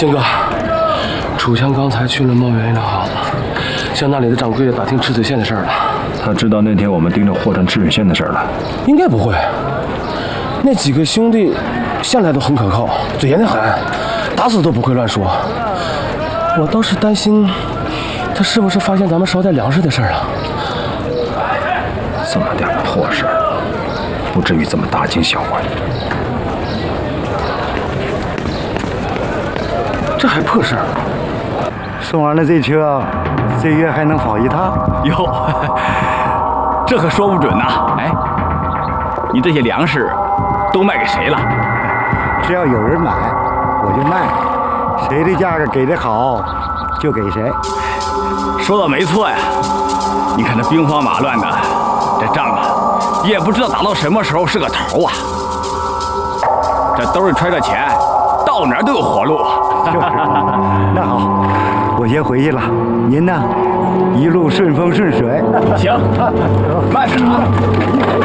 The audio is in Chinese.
丁哥，楚强刚才去了茂源银行，向那里的掌柜的打听赤水县的事儿了。 他知道那天我们盯着货船赤水县的事儿了？ 应该不会。那几个兄弟向来都很可靠，嘴严得很，打死都不会乱说。我倒是担心，他是不是发现咱们捎带粮食的事儿了？ 这么点破事儿，不至于这么大惊小怪。 这还破事儿？ 送完了这车，这月还能跑一趟。 哟，这可说不准呐。哎，你这些粮食都卖给谁了？ 只要有人买，我就卖。谁的价格给的好，就给谁。 说的没错呀。你看这兵荒马乱的，这仗啊，也不知道打到什么时候是个头啊。这兜里揣着钱，到哪儿都有活路。 就是。那好，我先回去了。您呢，一路顺风顺水。 行，慢点啊。